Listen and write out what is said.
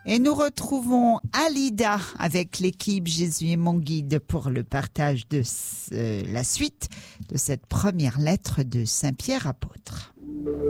Et nous retrouvons Alida avec l'équipe Jésus est mon guide pour le partage de la suite de cette première lettre de Saint Pierre apôtre.